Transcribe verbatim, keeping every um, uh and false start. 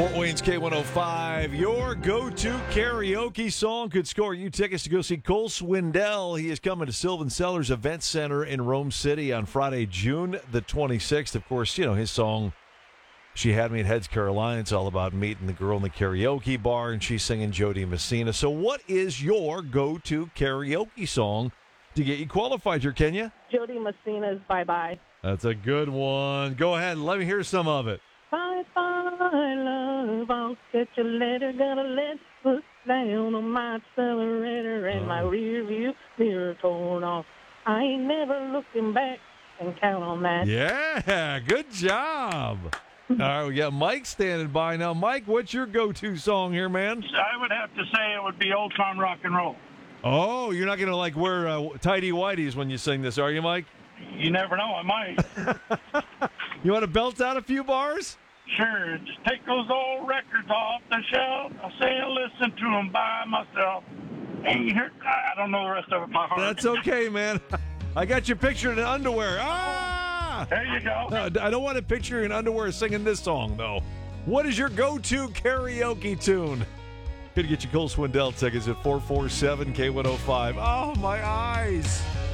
Fort Wayne's K one oh five, your go-to karaoke song could score you tickets to go see Cole Swindell. He is coming to Sylvan Sellers Event Center in Rome City on Friday, June the twenty-sixth. Of course, you know, his song, She Had Me at Heads Carolina, it's all about meeting the girl in the karaoke bar, and she's singing Jody Messina. So what is your go-to karaoke song to get you qualified here, Kenya? Jody Messina's Bye Bye. That's a good one. Go ahead and let me hear some of it. Bye bye, love. I'll get your letter. Gotta let foot down on my accelerator and my rear view mirror torn off. I ain't never looking back and count on that. Yeah, good job. All right, we got Mike standing by now. Mike, what's your go-to song here, man? I would have to say it would be old time rock and roll. Oh, you're not going to, like, wear uh, tidy whities when you sing this, are you, Mike? You never know, I might. You want to belt out a few bars? Sure, just take those old records off the shelf. I say I listen to them by myself. And you hear, I don't know the rest of it by heart. That's okay, man. I got you pictured in underwear. Ah! There you go. Uh, I don't want to picture you in underwear singing this song, though. What is your go-to karaoke tune? Gonna get you Cole Swindell tickets at four four seven K one oh five. Oh, my eyes.